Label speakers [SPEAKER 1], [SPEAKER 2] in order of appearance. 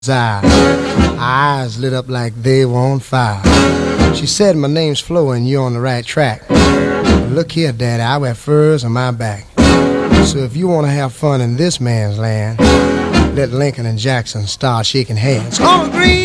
[SPEAKER 1] eyes lit up like they were on fire. She said, my name's Flo and you're on the right track. Look here, Daddy, I wear furs on my back. So if you want to have fun in this man's land, let Lincoln and Jackson start shaking hands. On the green!